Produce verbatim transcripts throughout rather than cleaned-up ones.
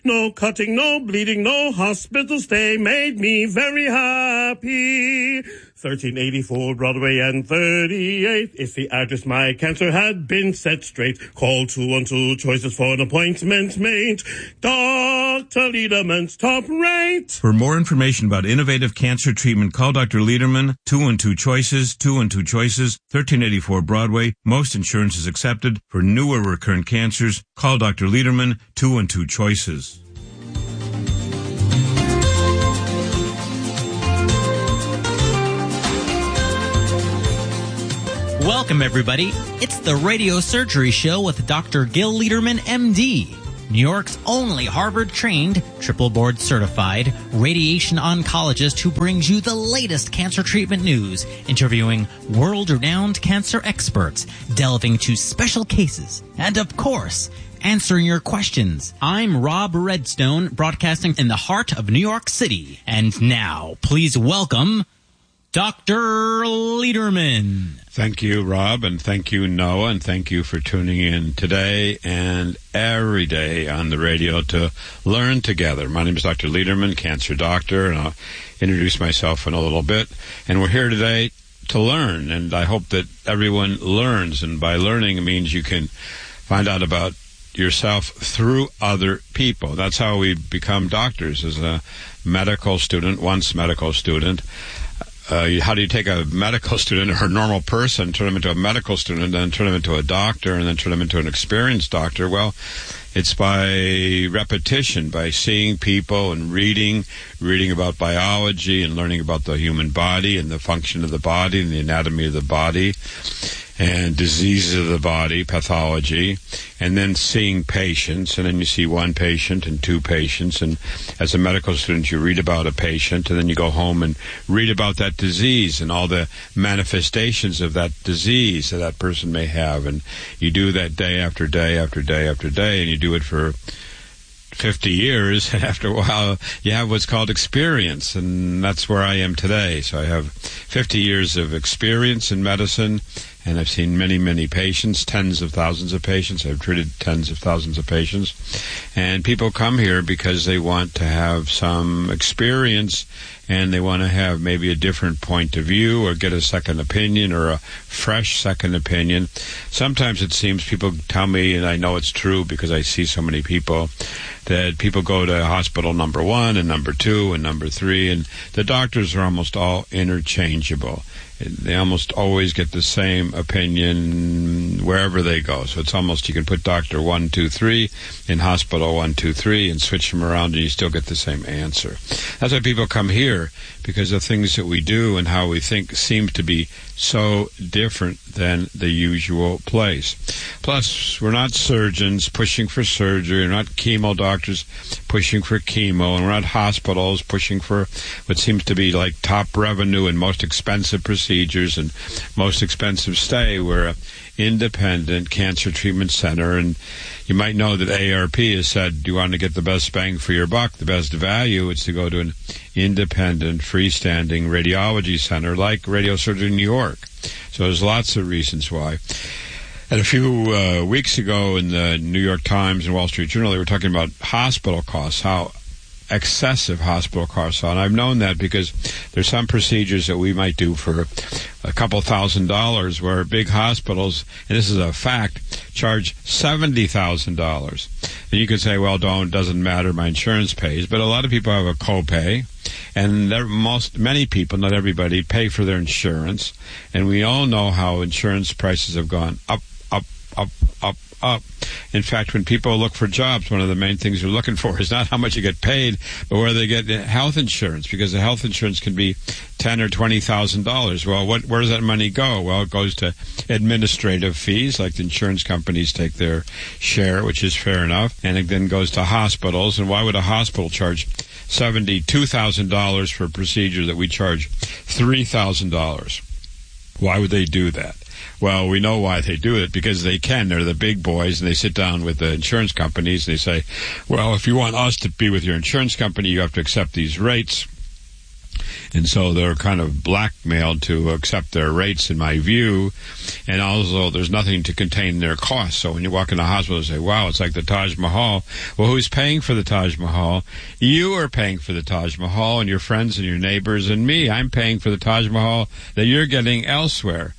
No cutting, no bleeding, no hospital stay made me very happy. thirteen eighty-four Broadway and thirty-eight is the address my cancer had been set straight. Call two one two choices for an appointment made. Doctor Lederman's top rate. For more information about innovative cancer treatment, call Doctor Lederman, two one two choices, two one two choices, thirteen eighty-four Broadway. Most insurance is accepted. For new or recurrent cancers, call Doctor Lederman, two one two choices. Welcome, everybody. It's the Radio Surgery Show with Doctor Gil Lederman, M D, New York's only Harvard-trained, triple board-certified radiation oncologist who brings you the latest cancer treatment news, interviewing world-renowned cancer experts, delving into special cases, and, of course, answering your questions. I'm Rob Redstone, broadcasting in the heart of New York City. And now, please welcome Doctor Lederman. Thank you, Rob, and thank you, Noah, and thank you for tuning in today and every day on the radio to learn together. My name is Doctor Lederman, cancer doctor, and I'll introduce myself in a little bit. And we're here today to learn, and I hope that everyone learns. And by learning, it means you can find out about yourself through other people. That's how we become doctors. As a medical student, once medical student, Uh, how do you take a medical student or a normal person, turn them into a medical student, then turn them into a doctor, and then turn them into an experienced doctor? Well, it's by repetition, by seeing people and reading, reading about biology and learning about the human body and the function of the body and the anatomy of the body and diseases of the body, pathology, and then seeing patients, and then you see one patient and two patients, and as a medical student you read about a patient, and then you go home and read about that disease and all the manifestations of that disease that that person may have, and you do that day after day after day after day, and you do it for fifty years, and after a while you have what's called experience, and that's where I am today. So I have fifty years of experience in medicine, and I've seen many, many patients, tens of thousands of patients. I've treated tens of thousands of patients. And people come here because they want to have some experience, and they want to have maybe a different point of view or get a second opinion or a fresh second opinion. Sometimes it seems people tell me, and I know it's true because I see so many people, that people go to hospital number one and number two and number three, and the doctors are almost all interchangeable. They almost always get the same opinion wherever they go. So it's almost, you can put doctor one, two, three in hospital one, two, three and switch them around and you still get the same answer. That's why people come here, because the things that we do and how we think seem to be so different than the usual place. Plus, we're not surgeons pushing for surgery. We're not chemo doctors pushing for chemo. And we're not hospitals pushing for what seems to be like top revenue and most expensive procedures and most expensive stay. We're an independent cancer treatment center. And you might know that A A R P has said, do you want to get the best bang for your buck, the best value? It's to go to an independent, freestanding radiology center like Radio Surgery New York. So there's lots of reasons why. And a few uh, weeks ago in the New York Times and Wall Street Journal, they were talking about hospital costs, how excessive hospital costs are. And I've known that because there's some procedures that we might do for a couple thousand dollars where big hospitals, and this is a fact, charge seventy thousand dollars. And you could say, well, don't, doesn't matter, my insurance pays. But a lot of people have a copay, and most, many people, not everybody, pay for their insurance. And we all know how insurance prices have gone up, up, up, up, up. In fact, when people look for jobs, one of the main things they're looking for is not how much you get paid, but where they get health insurance, because the health insurance can be ten or twenty thousand dollars. Well, what, where does that money go? Well, it goes to administrative fees, like the insurance companies take their share, which is fair enough, and it then goes to hospitals. And why would a hospital charge seventy-two thousand dollars for a procedure that we charge three thousand dollars? Why would they do that? Well, we know why they do it, because they can. They're the big boys, and they sit down with the insurance companies, and they say, well, if you want us to be with your insurance company, you have to accept these rates. And so they're kind of blackmailed to accept their rates, in my view. And also, there's nothing to contain their costs. So when you walk in the hospital and say, wow, it's like the Taj Mahal. Well, who's paying for the Taj Mahal? You are paying for the Taj Mahal, and your friends and your neighbors and me. I'm paying for the Taj Mahal that you're getting elsewhere.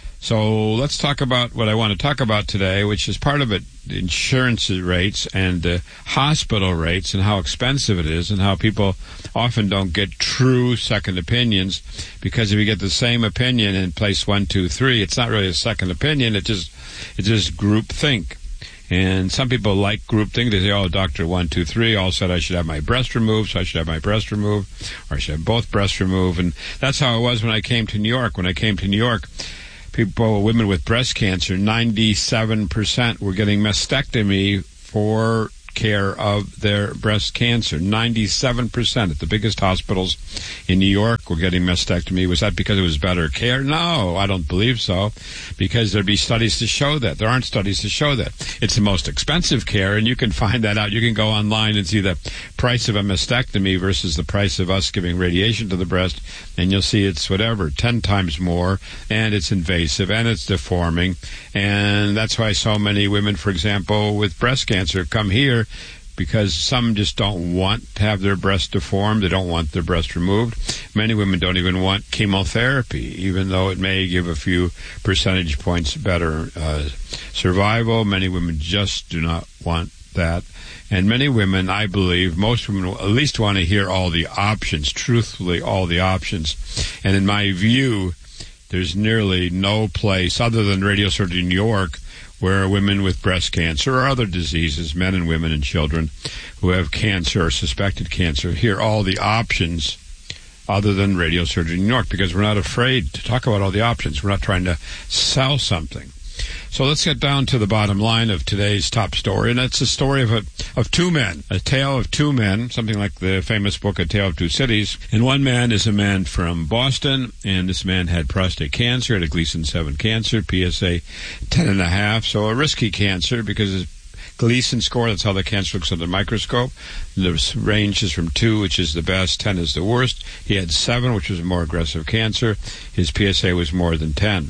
So let's talk about what I want to talk about today, which is part of it, insurance rates and uh, hospital rates and how expensive it is and how people often don't get true second opinions, because if you get the same opinion in place one, two, three, it's not really a second opinion. It just, it's just group think. And some people like group think. They say, oh, Doctor one, two, three all said I should have my breast removed, so I should have my breast removed, or I should have both breasts removed. And that's how it was when I came to New York. When I came to New York, people, women with breast cancer, ninety-seven percent were getting mastectomy for care of their breast cancer. ninety-seven percent at the biggest hospitals in New York were getting mastectomy. Was that because it was better care? No, I don't believe so, because there'd be studies to show that. There aren't studies to show that. It's the most expensive care, and you can find that out. You can go online and see the price of a mastectomy versus the price of us giving radiation to the breast, and you'll see it's whatever, ten times more, and it's invasive, and it's deforming, and that's why so many women, for example, with breast cancer come here, because some just don't want to have their breast deformed. They don't want their breast removed. Many women don't even want chemotherapy, even though it may give a few percentage points better uh, survival. Many women just do not want that. And many women, I believe, most women will at least want to hear all the options, truthfully all the options. And in my view, there's nearly no place other than Radio Surgery New York where women with breast cancer or other diseases, men and women and children who have cancer or suspected cancer, hear all the options other than Radio Surgery New York, because we're not afraid to talk about all the options. We're not trying to sell something. So let's get down to the bottom line of today's top story, and it's a story of a, of two men, a tale of two men, something like the famous book, A Tale of Two Cities. And one man is a man from Boston, and this man had prostate cancer, had a Gleason seven cancer, P S A ten and a half, so a risky cancer because his Gleason score, that's how the cancer looks under the microscope. The range is from two, which is the best, ten is the worst. He had seven, which was a more aggressive cancer. His P S A was more than ten.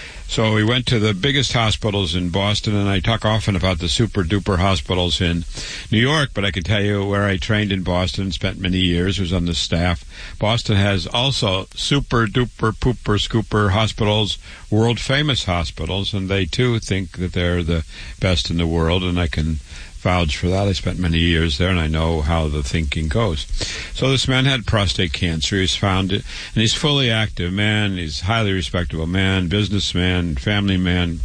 So we went to the biggest hospitals in Boston, and I talk often about the super-duper hospitals in New York, but I can tell you where I trained in Boston, spent many years, was on the staff. Boston has also super-duper, pooper, scooper hospitals, world-famous hospitals, and they, too, think that they're the best in the world, and I can vouch for that. I spent many years there, and I know how the thinking goes. So this man had prostate cancer. He's found it, and he's fully active man. He's a highly respectable man, businessman, family man.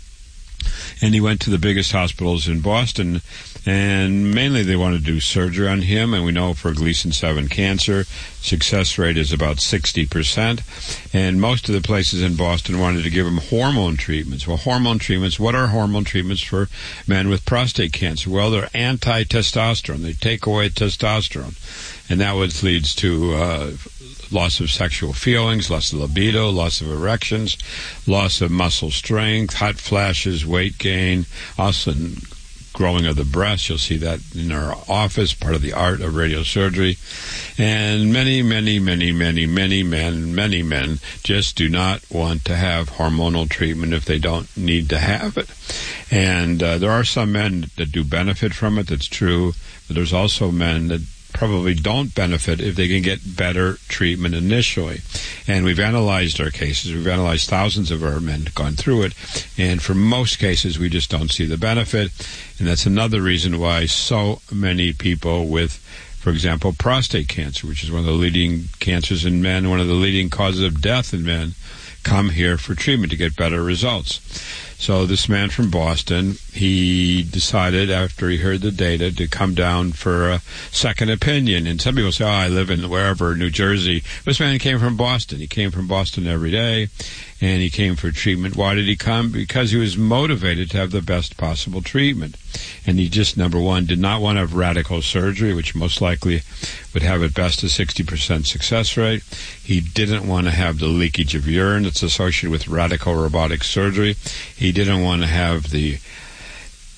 And he went to the biggest hospitals in Boston, and mainly they want to do surgery on him. And we know for Gleason seven cancer, success rate is about sixty percent. And most of the places in Boston wanted to give him hormone treatments. Well, hormone treatments, what are hormone treatments for men with prostate cancer? Well, they're anti-testosterone. They take away testosterone. And that would leads to uh, loss of sexual feelings, loss of libido, loss of erections, loss of muscle strength, hot flashes, weight gain, also growing of the breast. You'll see that in our office, part of the art of radiosurgery. And many, many, many, many, many men, many men just do not want to have hormonal treatment if they don't need to have it. And uh, there are some men that do benefit from it, that's true, but there's also men that probably don't benefit if they can get better treatment initially. And we've analyzed our cases. We've analyzed thousands of our men, gone through it, and for most cases we just don't see the benefit. And that's another reason why so many people with, for example, prostate cancer, which is one of the leading cancers in men, one of the leading causes of death in men, come here for treatment to get better results. So this man from Boston, he decided after he heard the data to come down for a second opinion. And some people say, oh, I live in wherever, New Jersey. This man came from Boston. He came from Boston every day, and he came for treatment. Why did he come? Because he was motivated to have the best possible treatment. And he just, number one, did not want to have radical surgery, which most likely would have at best a sixty percent success rate. He didn't want to have the leakage of urine that's associated with radical robotic surgery. He didn't want to have the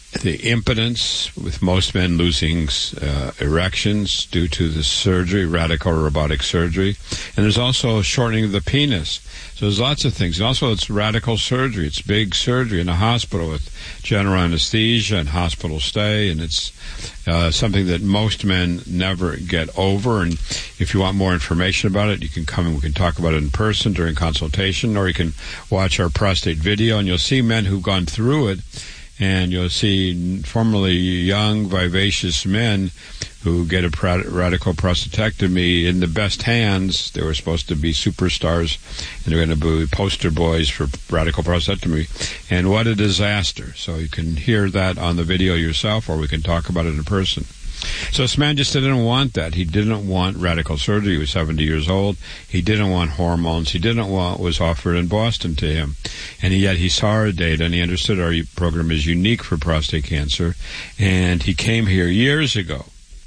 the impotence with most men losing uh, erections due to the surgery, radical robotic surgery. And there's also a shortening of the penis. So there's lots of things. And also it's radical surgery. It's big surgery in a hospital with general anesthesia and hospital stay. And it's uh, something that most men never get over. And if you want more information about it, you can come and we can talk about it in person during consultation, or you can watch our prostate video, and you'll see men who've gone through it. And you'll see formerly young, vivacious men who get a radical prostatectomy in the best hands. They were supposed to be superstars, and they're going to be poster boys for radical prostatectomy. And what a disaster. So you can hear that on the video yourself, or we can talk about it in person. So this man just didn't want that. He didn't want radical surgery. He was seventy years old. He didn't want hormones. He didn't want what was offered in Boston to him. And yet he saw our data, and he understood our program is unique for prostate cancer. And he came here years ago.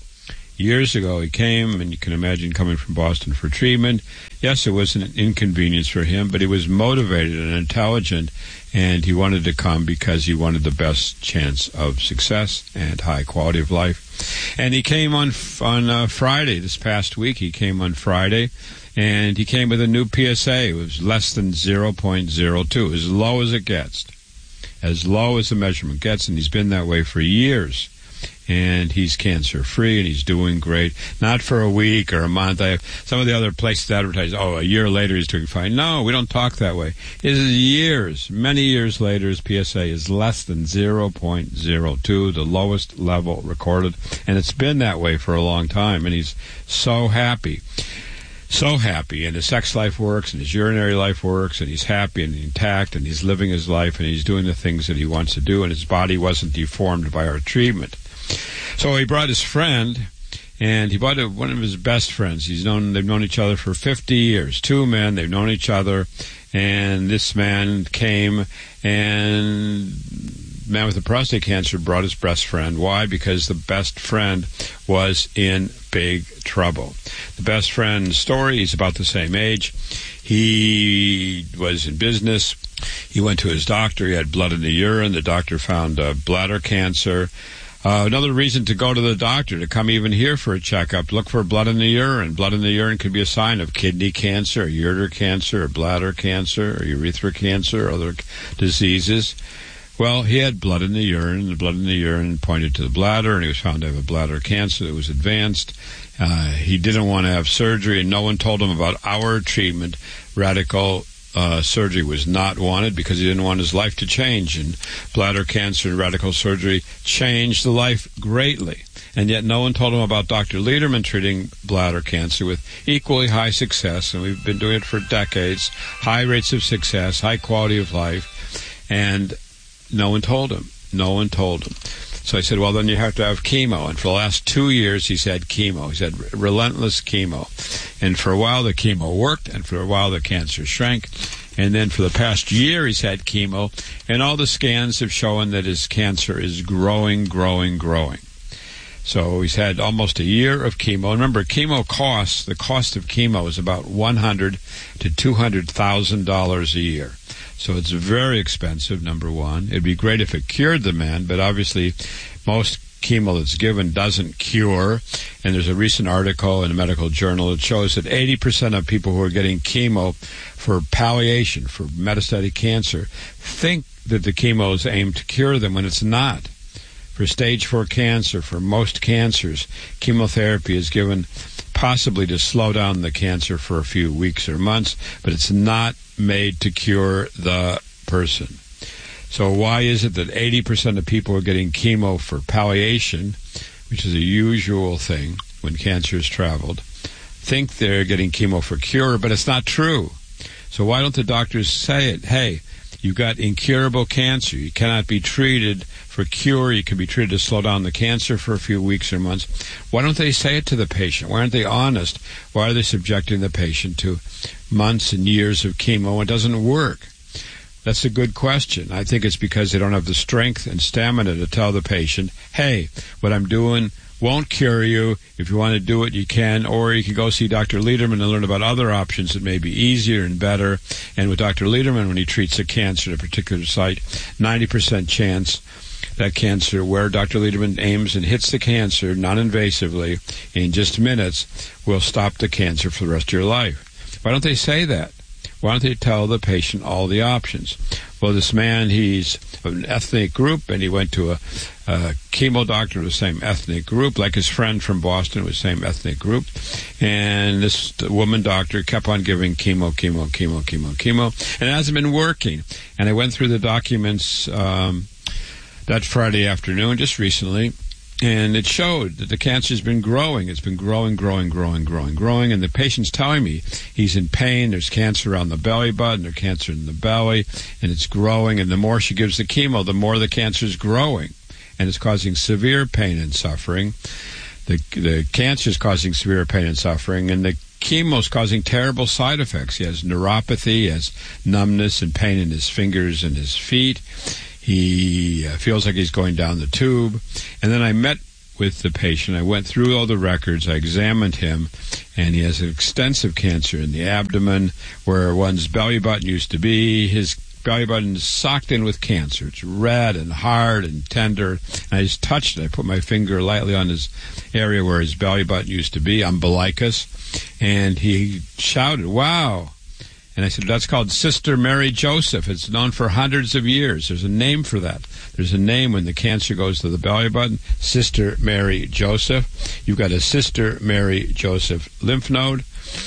Years ago he came, and you can imagine coming from Boston for treatment. Yes, it was an inconvenience for him, but he was motivated and intelligent, and he wanted to come because he wanted the best chance of success and high quality of life. And he came on on uh, Friday, this past week. He came on Friday, and he came with a new P S A. It was less than zero point zero two, as low as it gets, as low as the measurement gets, and he's been that way for years. And he's cancer-free, and he's doing great. Not for a week or a month. I have some of the other places advertise, oh, a year later he's doing fine. No, we don't talk that way. It is years, many years later, his P S A is less than zero point zero two, the lowest level recorded. And it's been that way for a long time, and he's so happy. So happy, and his sex life works, and his urinary life works, and he's happy and intact, and he's living his life, and he's doing the things that he wants to do, and his body wasn't deformed by our treatment. So he brought his friend, and he brought a, one of his best friends. He's known they've known each other for fifty years. Two men, they've known each other, and this man came, and the man with the prostate cancer brought his best friend. Why? Because the best friend was in big trouble. The best friend's story, he's about the same age. He was in business. He went to his doctor. He had blood in the urine. The doctor found uh, bladder cancer. Uh, another reason to go to the doctor, to come even here for a checkup, look for blood in the urine. Blood in the urine could be a sign of kidney cancer, or ureter cancer, or bladder cancer, or urethra cancer, or other diseases. Well, he had blood in the urine. The blood in the urine pointed to the bladder, and he was found to have a bladder cancer that was advanced. Uh, he didn't want to have surgery, and no one told him about our treatment. Radical Uh, surgery was not wanted because he didn't want his life to change, and bladder cancer and radical surgery changed the life greatly. And yet no one told him about Doctor Lederman treating bladder cancer with equally high success, and we've been doing it for decades, high rates of success, high quality of life, and no one told him. No one told him. So I said, well, then you have to have chemo. And for the last two years, he's had chemo. He's had relentless chemo. And for a while, the chemo worked, and for a while, the cancer shrank. And then for the past year, he's had chemo, and all the scans have shown that his cancer is growing, growing, growing. So he's had almost a year of chemo. Remember, chemo costs, the cost of chemo is about one hundred thousand to two hundred thousand dollars a year. So it's very expensive, number one. It'd be great if it cured the man, but obviously most chemo that's given doesn't cure. And there's a recent article in a medical journal that shows that eighty percent of people who are getting chemo for palliation, for metastatic cancer, think that the chemo is aimed to cure them when it's not. For stage four cancer, for most cancers, chemotherapy is given possibly to slow down the cancer for a few weeks or months, but it's not made to cure the person. So why is it that eighty percent of people are getting chemo for palliation, which is a usual thing when cancer has traveled, think they're getting chemo for cure, but it's not true. So why don't the doctors say it? Hey, you've got incurable cancer. You cannot be treated for cure. You can be treated to slow down the cancer for a few weeks or months. Why don't they say it to the patient? Why aren't they honest? Why are they subjecting the patient to months and years of chemo? It doesn't work. That's a good question. I think it's because they don't have the strength and stamina to tell the patient, hey, what I'm doing won't cure you. If you want to do it, you can, or you can go see Doctor Lederman and learn about other options that may be easier and better. And with Doctor Lederman, when he treats a cancer at a particular site, ninety percent chance that cancer where Doctor Lederman aims and hits the cancer non-invasively in just minutes will stop the cancer for the rest of your life. Why don't they say that? Why don't they tell the patient all the options? Well, this man, he's of an ethnic group, and he went to a, a chemo doctor of the same ethnic group, like his friend from Boston was the same ethnic group. And this woman doctor kept on giving chemo, chemo, chemo, chemo, chemo, and it hasn't been working. And I went through the documents um, that Friday afternoon, just recently, and it showed that the cancer has been growing. It's been growing, growing, growing, growing, growing. And the patient's telling me he's in pain. There's cancer around the belly button. There's cancer in the belly. And it's growing. And the more she gives the chemo, the more the cancer is growing. And it's causing severe pain and suffering. The, the cancer is causing severe pain and suffering. And the chemo is causing terrible side effects. He has neuropathy. He has numbness and pain in his fingers and his feet. He uh, feels like he's going down the tube. And then I met with the patient. I went through all the records. I examined him, and he has an extensive cancer in the abdomen where one's belly button used to be. His belly button is socked in with cancer. It's red and hard and tender. And I just touched it. I put my finger lightly on his area where his belly button used to be, umbilicus, and he shouted, "Wow." And I said, that's called Sister Mary Joseph. It's known for hundreds of years. There's a name for that. There's a name when the cancer goes to the belly button, Sister Mary Joseph. You've got a Sister Mary Joseph lymph node.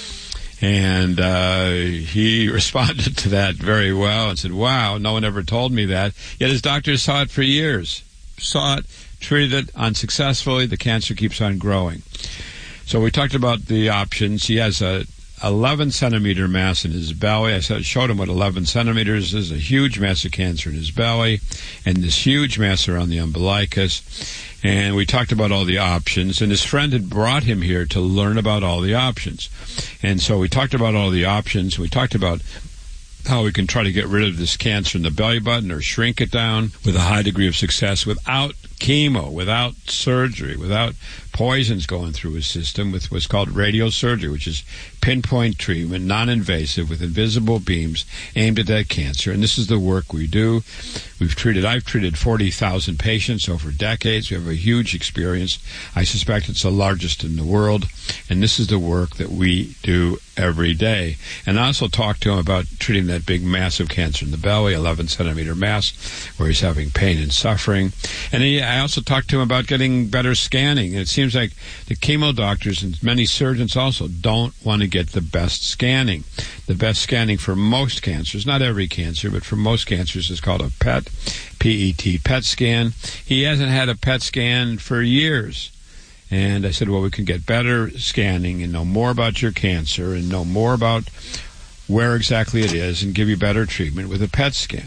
And uh, he responded to that very well and said, wow, no one ever told me that. Yet his doctors saw it for years. Saw it, treated it unsuccessfully. The cancer keeps on growing. So we talked about the options. He has a eleven centimeter mass in his belly. I showed him what eleven centimeters is, a huge mass of cancer in his belly, and this huge mass around the umbilicus. And we talked about all the options, and his friend had brought him here to learn about all the options. And so we talked about all the options. We talked about how we can try to get rid of this cancer in the belly button or shrink it down with a high degree of success without chemo, without surgery, without poisons going through his system, with what's called radiosurgery, which is pinpoint treatment, non-invasive, with invisible beams aimed at that cancer. And this is the work we do. We've treated, I've treated forty thousand patients over decades. We have a huge experience. I suspect it's the largest in the world. And this is the work that we do every day. And I also talked to him about treating that big massive cancer in the belly, eleven centimeter mass, where he's having pain and suffering. And he, I also talked to him about getting better scanning. And it seems like the chemo doctors and many surgeons also don't want to get the best scanning. The best scanning for most cancers, not every cancer, but for most cancers, is called a P E T, P E T, P E T scan. He hasn't had a P E T scan for years. And I said, well, we can get better scanning and know more about your cancer and know more about where exactly it is and give you better treatment with a P E T scan.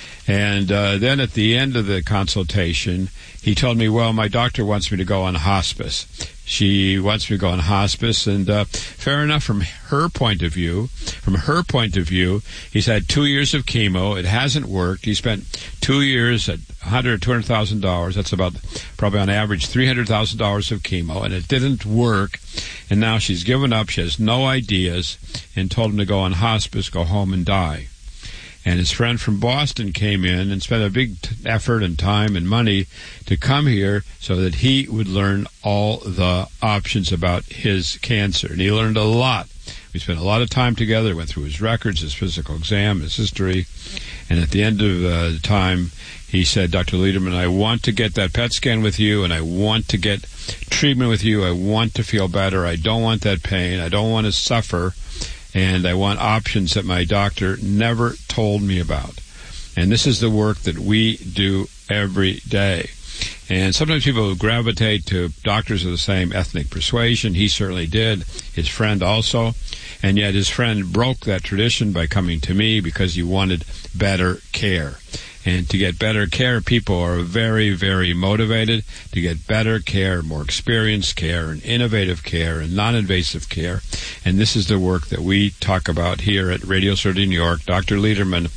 And uh, then at the end of the consultation, he told me, well, my doctor wants me to go on hospice. She wants me to go on hospice, and uh, fair enough from her point of view. From her point of view, he's had two years of chemo. It hasn't worked. He spent two years at one hundred thousand dollars, two hundred thousand dollars. That's about probably on average three hundred thousand dollars of chemo, and it didn't work. And now she's given up. She has no ideas and told him to go on hospice, go home and die. And his friend from Boston came in and spent a big t- effort and time and money to come here so that he would learn all the options about his cancer. And he learned a lot. We spent a lot of time together, went through his records, his physical exam, his history. And at the end of uh, the time, he said, Doctor Lederman, I want to get that P E T scan with you, and I want to get treatment with you. I want to feel better. I don't want that pain. I don't want to suffer. And I want options that my doctor never told me about. And this is the work that we do every day. And sometimes people gravitate to doctors of the same ethnic persuasion. He certainly did. His friend also. And yet his friend broke that tradition by coming to me because he wanted better care. And to get better care, people are very, very motivated to get better care, more experienced care, and innovative care, and non-invasive care. And this is the work that we talk about here at Radio Surgery New York. Doctor Lederman,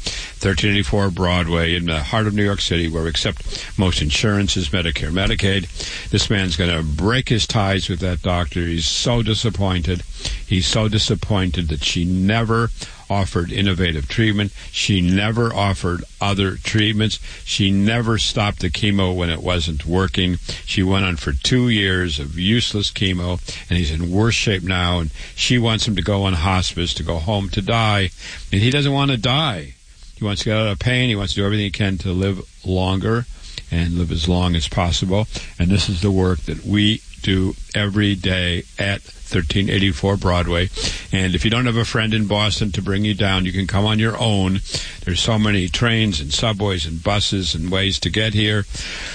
thirteen eighty-four Broadway in the heart of New York City, where we accept most insurances, Medicare, Medicaid. This man's going to break his ties with that doctor. He's so disappointed. He's so disappointed that she never offered innovative treatment. She never offered other treatments. She never stopped the chemo when it wasn't working. She went on for two years of useless chemo, and he's in worse shape now, and she wants him to go on hospice, to go home to die, and he doesn't want to die. He wants to get out of pain. He wants to do everything he can to live longer and live as long as possible, and this is the work that we do every day at thirteen eighty-four Broadway. And if you don't have a friend in Boston to bring you down, you can come on your own. There's so many trains and subways and buses and ways to get here.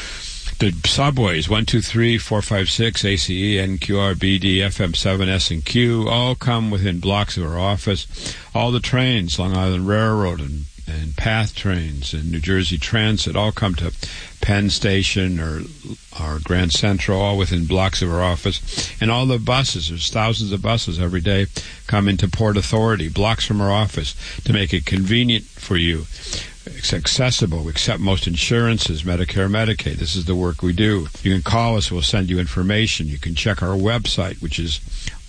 The subways, one two three, four five six, A C E, N Q R, B D, F M seven, S and Q, all come within blocks of our office. All the trains, Long Island Railroad and and PATH trains and New Jersey Transit all come to Penn Station or, or Grand Central, all within blocks of our office. And all the buses, there's thousands of buses every day, come into Port Authority, blocks from our office, to make it convenient for you. It's accessible. We accept most insurances, Medicare, Medicaid. This is the work we do. You can call us. We'll send you information. You can check our website, which is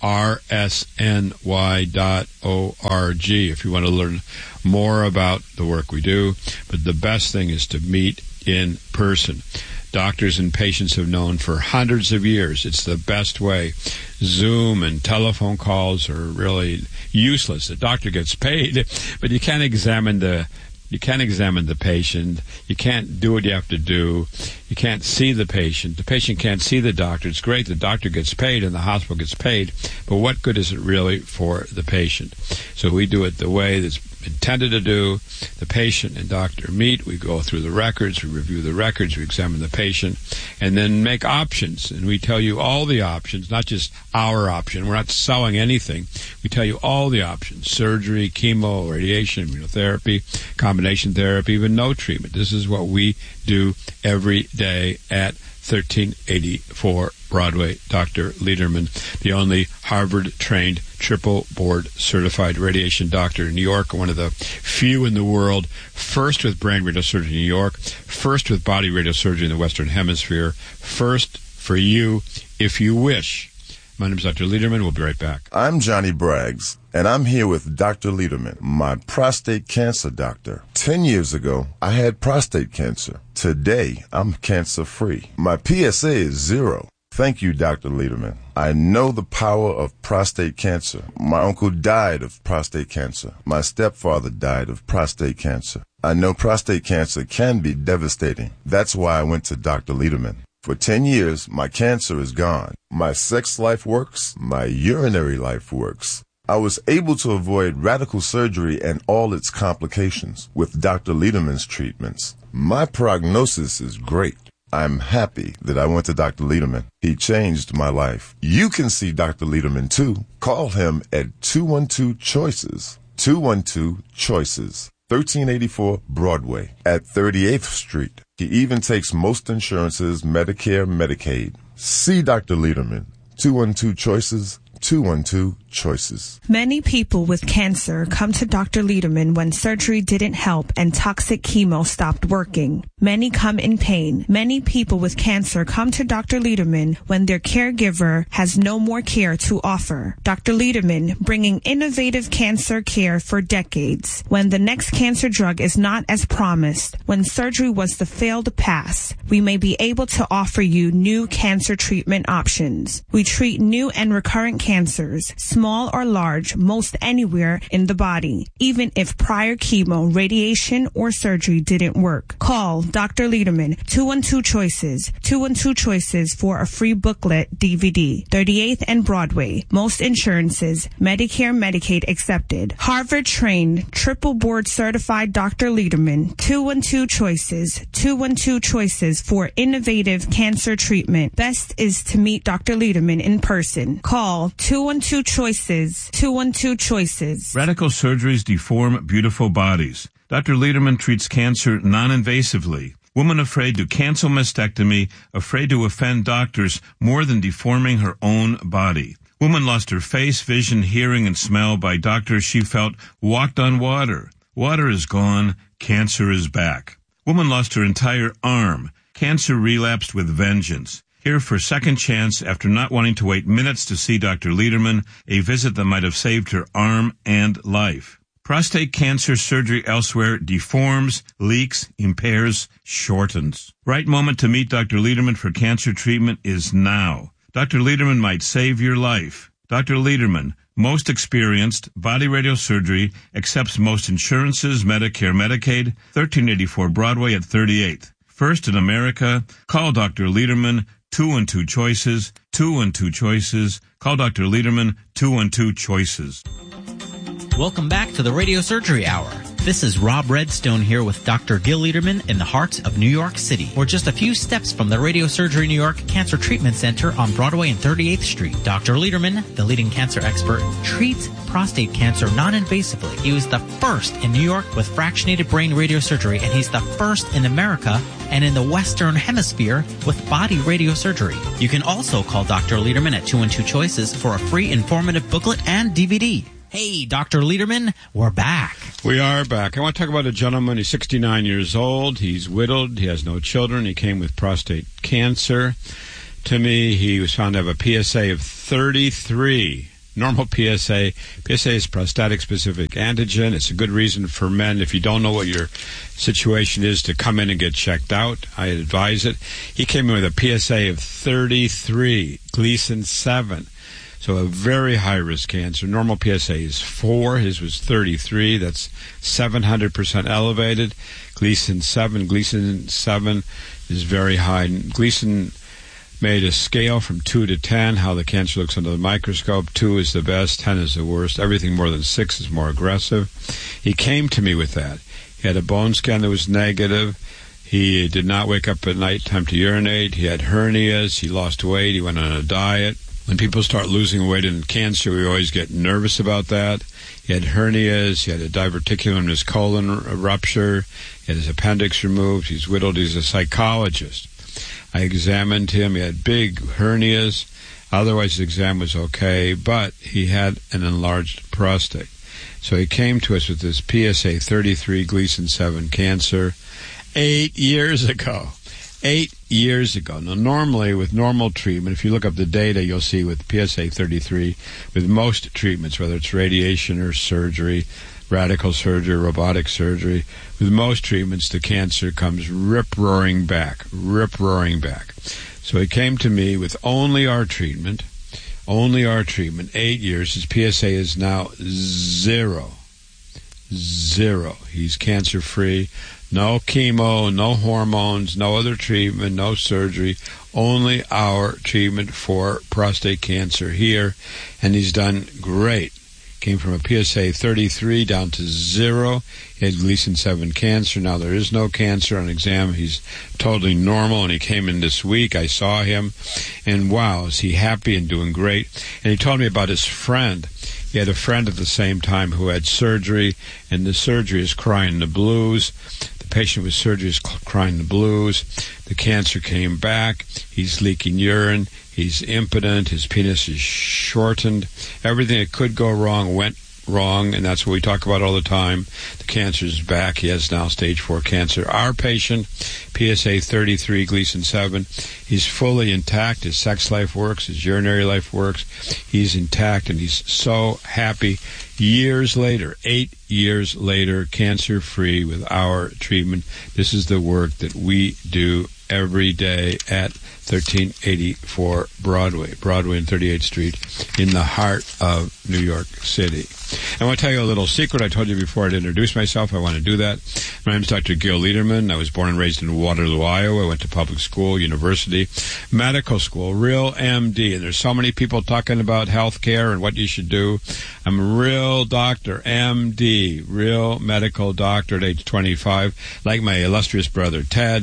r s n y dot org, if you want to learn more about the work we do. But the best thing is to meet in person. Doctors and patients have known for hundreds of years it's the best way. Zoom and telephone calls are really useless. The doctor gets paid, but you can't examine the You can't examine the patient. You can't do what you have to do. You can't see the patient. The patient can't see the doctor. It's great the doctor gets paid and the hospital gets paid, but what good is it really for the patient? So we do it the way that's intended to do. The patient and doctor meet. We go through the records. We review the records. We examine the patient, and then make options. And we tell you all the options, not just our option. We're not selling anything. We tell you all the options: surgery, chemo, radiation, immunotherapy, combination therapy, even no treatment. This is what we do every day at thirteen eighty-four Broadway. Doctor Lederman, the only Harvard-trained, triple-board certified radiation doctor in New York, one of the few in the world, first with brain radiosurgery in New York, first with body radiosurgery in the Western Hemisphere, first for you if you wish. My name is Doctor Lederman. We'll be right back. I'm Johnny Braggs, and I'm here with Doctor Lederman, my prostate cancer doctor. Ten years ago, I had prostate cancer. Today, I'm cancer-free. My P S A is zero. Thank you, Doctor Lederman. I know the power of prostate cancer. My uncle died of prostate cancer. My stepfather died of prostate cancer. I know prostate cancer can be devastating. That's why I went to Doctor Lederman. For ten years, my cancer is gone. My sex life works. My urinary life works. I was able to avoid radical surgery and all its complications with Doctor Lederman's treatments. My prognosis is great. I'm happy that I went to Doctor Lederman. He changed my life. You can see Doctor Lederman too. Call him at two one two choices. two one two choices. thirteen eighty-four Broadway at thirty-eighth Street. He even takes most insurances, Medicare, Medicaid. See Doctor Lederman. two one two choices. two one two choices. Many people with cancer come to Doctor Lederman when surgery didn't help and toxic chemo stopped working. Many come in pain. Many people with cancer come to Doctor Lederman when their caregiver has no more care to offer. Doctor Lederman, bringing innovative cancer care for decades. When the next cancer drug is not as promised, when surgery was the failed pass, we may be able to offer you new cancer treatment options. We treat new and recurrent cancers, small or large, most anywhere in the body, even if prior chemo, radiation, or surgery didn't work. Call Doctor Lederman, two one two choices, two one two choices for a free booklet D V D, thirty-eighth and Broadway. Most insurances, Medicare, Medicaid accepted. Harvard-trained, triple board certified Doctor Lederman, two one two choices, two one two choices for innovative cancer treatment. Best is to meet Doctor Lederman in person. Call two one two choices, two one two choices. Radical surgeries deform beautiful bodies. Doctor Lederman treats cancer non-invasively. Woman afraid to cancel mastectomy, afraid to offend doctors more than deforming her own body. Woman lost her face, vision, hearing, and smell by doctors she felt walked on water. Water is gone. Cancer is back. Woman lost her entire arm. Cancer relapsed with vengeance. Here for second chance after not wanting to wait minutes to see Doctor Lederman, a visit that might have saved her arm and life. Prostate cancer surgery elsewhere deforms, leaks, impairs, shortens. Right moment to meet Doctor Lederman for cancer treatment is now. Doctor Lederman might save your life. Doctor Lederman, most experienced, body radiosurgery, accepts most insurances, Medicare, Medicaid, thirteen eighty-four Broadway at thirty-eighth. First in America, call Doctor Lederman, two and two choices, two and two choices. Call Doctor Lederman, two and two choices. Welcome back to the Radio Surgery Hour. This is Rob Redstone here with Doctor Gil Lederman in the heart of New York City. We're just a few steps from the Radio Surgery New York Cancer Treatment Center on Broadway and thirty-eighth Street. Doctor Lederman, the leading cancer expert, treats prostate cancer non-invasively. He was the first in New York with fractionated brain radiosurgery, and he's the first in America and in the Western Hemisphere with body radiosurgery. You can also call Doctor Lederman at two and two choices for a free informative booklet and D V D. Hey, Doctor Lederman, we're back. We are back. I want to talk about a gentleman. He's sixty-nine years old. He's widowed. He has no children. He came with prostate cancer. To me, he was found to have a P S A of thirty-three. Normal P S A. P S A is prostatic-specific antigen. It's a good reason for men, if you don't know what your situation is, to come in and get checked out. I advise it. He came in with a P S A of thirty-three, Gleason seven. So a very high-risk cancer. Normal P S A is four. His was thirty-three. That's seven hundred percent elevated. Gleason seven. Gleason seven is very high. Gleason made a scale from two to ten, how the cancer looks under the microscope. two is the best, ten is the worst. Everything more than six is more aggressive. He came to me with that. He had a bone scan that was negative. He did not wake up at night time to urinate. He had hernias. He lost weight. He went on a diet. When people start losing weight in cancer, we always get nervous about that. He had hernias. He had a diverticulum in his colon rupture. He had his appendix removed. He's widowed. He's a psychologist. I examined him. He had big hernias. Otherwise, his exam was okay, but he had an enlarged prostate. So he came to us with this P S A thirty-three Gleason seven cancer eight years ago. Eight years ago. Now, normally, with normal treatment, if you look up the data, you'll see with P S A thirty-three, with most treatments, whether it's radiation or surgery, radical surgery, robotic surgery, with most treatments, the cancer comes rip-roaring back, rip-roaring back. So he came to me with only our treatment, only our treatment, eight years. His P S A is now zero. Zero. He's cancer-free. No chemo, no hormones, no other treatment, no surgery, only our treatment for prostate cancer here, and he's done great. Came from a P S A thirty-three down to zero. He had Gleason seven cancer. Now there is no cancer on exam. He's totally normal, and he came in this week. I saw him, and wow, is he happy and doing great. And he told me about his friend. He had a friend at the same time who had surgery, and the surgery is crying the blues. The patient with surgery is crying the blues. The cancer came back. He's leaking urine. He's impotent. His penis is shortened. Everything that could go wrong went wrong, and that's what we talk about all the time. The cancer is back. He has now stage four cancer. Our patient, P S A thirty-three, Gleason seven, he's fully intact. His sex life works. His urinary life works. He's intact, and he's so happy. Years later, eight years later, cancer-free with our treatment. This is the work that we do every day at thirteen eighty-four Broadway, Broadway and thirty-eighth Street, in the heart of New York City. I want to tell you a little secret. I told you before I'd introduce myself. I want to do that. My name is Doctor Gil Lederman. I was born and raised in Waterloo, Iowa. I went to public school, university, medical school, real M D. And there's so many people talking about health care and what you should do. I'm a real doctor, M D, real medical doctor at age twenty-five, like my illustrious brother Ted.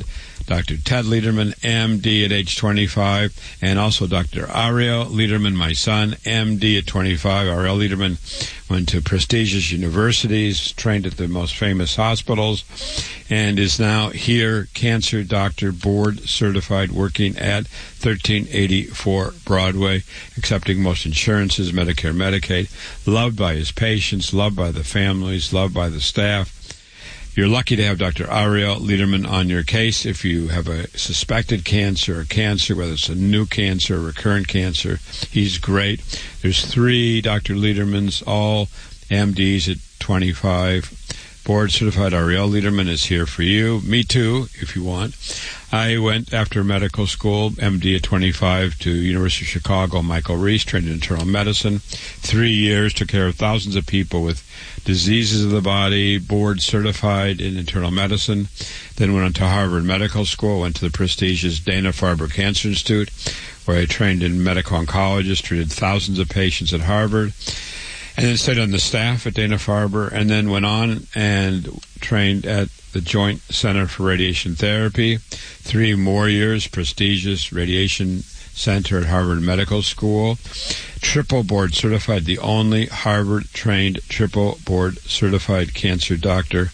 Doctor Ted Lederman, M D at age twenty-five, and also Doctor Ariel Lederman, my son, M D at twenty-five. Ariel Lederman went to prestigious universities, trained at the most famous hospitals, and is now here, cancer doctor, board certified, working at thirteen eighty-four Broadway, accepting most insurances, Medicare, Medicaid, loved by his patients, loved by the families, loved by the staff. You're lucky to have Doctor Ariel Lederman on your case. If you have a suspected cancer or cancer, whether it's a new cancer or recurrent cancer, he's great. There's three Doctor Ledermans, all M Ds at twenty-five. Board certified Ariel Lederman is here for you. Me too, if you want. I went after medical school, M D at twenty-five, to University of Chicago. Michael Reese, trained in internal medicine. Three years, took care of thousands of people with diseases of the body, board certified in internal medicine. Then went on to Harvard Medical School, went to the prestigious Dana-Farber Cancer Institute, where I trained in medical oncologist, treated thousands of patients at Harvard, and then stayed on the staff at Dana-Farber, and then went on and trained at the Joint Center for Radiation Therapy. Three more years, prestigious radiation center at Harvard Medical School. Triple board certified, the only Harvard-trained triple board certified cancer doctor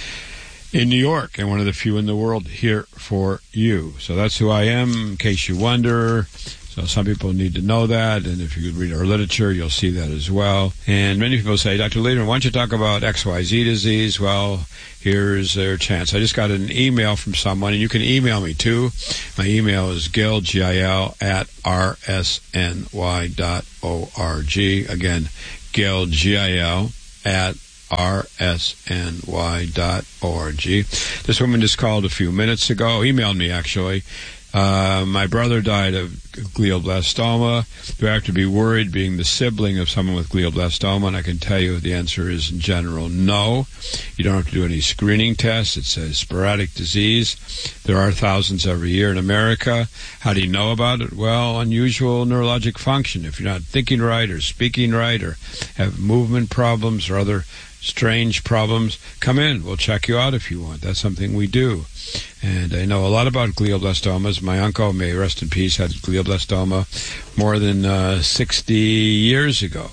in New York, and one of the few in the world here for you. So that's who I am, in case you wonder. So some people need to know that, and if you could read our literature, you'll see that as well. And many people say, Doctor Lederman, why don't you talk about X Y Z disease? Well, here's their chance. I just got an email from someone, and you can email me too. My email is gil, G I L, at r s n y dot org. Again, Gil, G I L, at r s n y dot org. This woman just called a few minutes ago, emailed me actually. Uh, my brother died of glioblastoma. Do I have to be worried being the sibling of someone with glioblastoma? And I can tell you the answer is, in general, no. You don't have to do any screening tests. It's a sporadic disease. There are thousands every year in America. How do you know about it? Well, unusual neurologic function. If you're not thinking right or speaking right or have movement problems or other strange problems, come in. We'll check you out if you want. That's something we do. And I know a lot about glioblastomas. My uncle, may rest in peace, had glioblastoma more than uh, sixty years ago.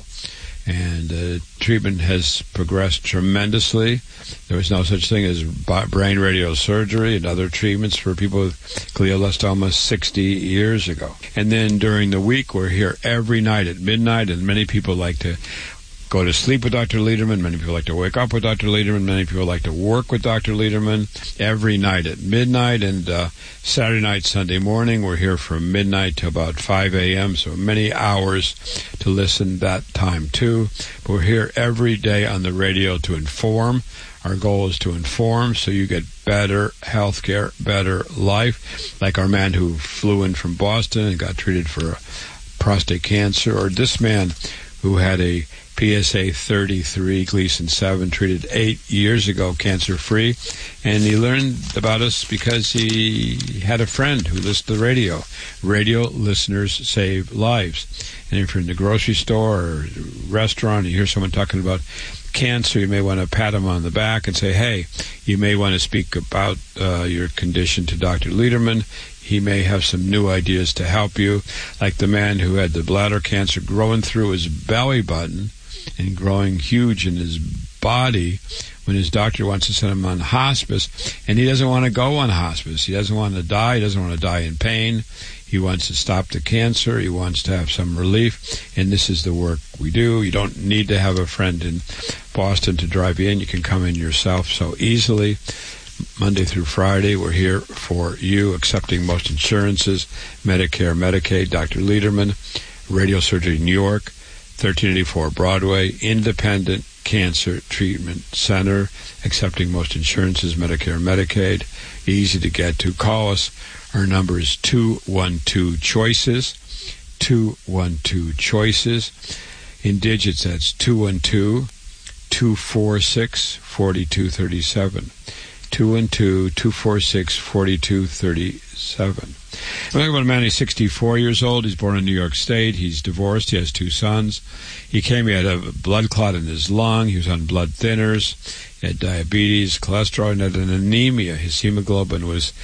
And uh, treatment has progressed tremendously. There was no such thing as brain radiosurgery and other treatments for people with glioblastoma sixty years ago. And then during the week, we're here every night at midnight, and many people like to go to sleep with Doctor Lederman. Many people like to wake up with Doctor Lederman. Many people like to work with Doctor Lederman every night at midnight. And uh, Saturday night, Sunday morning, we're here from midnight to about five a.m., so many hours to listen that time too. But we're here every day on the radio to inform. Our goal is to inform so you get better health care, better life, like our man who flew in from Boston and got treated for prostate cancer, or this man who had a P S A thirty-three, Gleason seven, treated eight years ago, cancer-free. And he learned about us because he had a friend who listened to the radio. Radio listeners save lives. And if you're in the grocery store or restaurant and you hear someone talking about cancer, you may want to pat them on the back and say, hey, you may want to speak about uh, your condition to Doctor Lederman. He may have some new ideas to help you, like the man who had the bladder cancer growing through his belly button and growing huge in his body when his doctor wants to send him on hospice, and he doesn't want to go on hospice. He doesn't want to die. He doesn't want to die in pain. He wants to stop the cancer. He wants to have some relief, and this is the work we do. You don't need to have a friend in Boston to drive you in. You can come in yourself so easily. Monday through Friday, we're here for you, accepting most insurances, Medicare, Medicaid. Doctor Lederman, Radio Surgery New York, thirteen eighty-four Broadway, Independent Cancer Treatment Center, accepting most insurances, Medicare, Medicaid. Easy to get to. Call us. Our number is two one two choices, two one two choices. In digits, that's two one two, two four six, four two three seven. two one two, two four six, four two three seven. I'm talking about a man, he's sixty-four years old. He's born in New York State. He's divorced. He has two sons. He came, he had a blood clot in his lung. He was on blood thinners. He had diabetes, cholesterol, and had an anemia. His hemoglobin was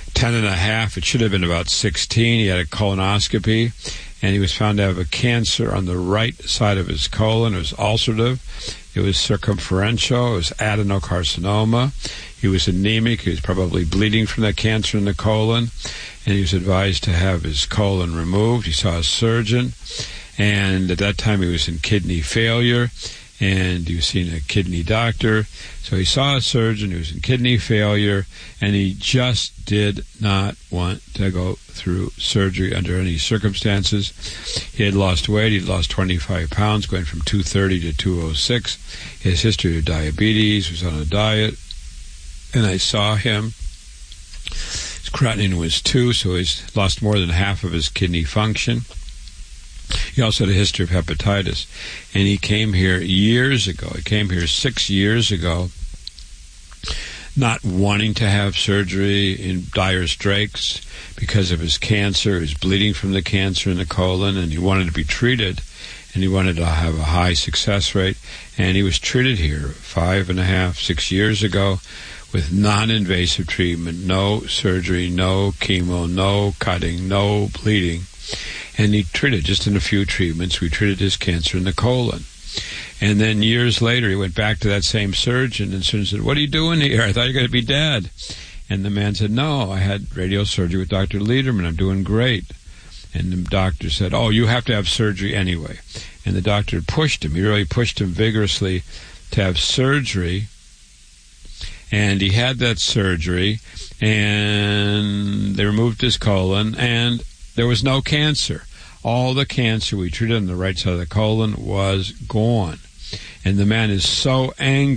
ten and a half. It should have been about sixteen. He had a colonoscopy, and he was found to have a cancer on the right side of his colon. It was ulcerative. It was circumferential. It was adenocarcinoma. He was anemic. He was probably bleeding from that cancer in the colon, and he was advised to have his colon removed. He saw a surgeon, and at that time he was in kidney failure, and he was seeing a kidney doctor. So he saw a surgeon who was in kidney failure, and he just did not want to go through surgery under any circumstances. He had lost weight. He'd lost twenty-five pounds, going from two thirty to two oh six. His history of diabetes, was on a diet. And I saw him. His creatinine was two, so he's lost more than half of his kidney function. He also had a history of hepatitis. And he came here years ago. He came here six years ago, not wanting to have surgery, in dire straits because of his cancer. He was bleeding from the cancer in the colon, and he wanted to be treated, and he wanted to have a high success rate. And he was treated here five and a half, six years ago with non-invasive treatment, no surgery, no chemo, no cutting, no bleeding. And he treated, just in a few treatments, we treated his cancer in the colon. And then years later, he went back to that same surgeon, and the surgeon said, "What are you doing here? I thought you were going to be dead." And the man said, "No, I had radio surgery with Doctor Lederman. I'm doing great." And the doctor said, "Oh, you have to have surgery anyway." And the doctor pushed him. He really pushed him vigorously to have surgery. And he had that surgery, and they removed his colon, and there was no cancer. All the cancer we treated on the right side of the colon was gone. And the man is so angry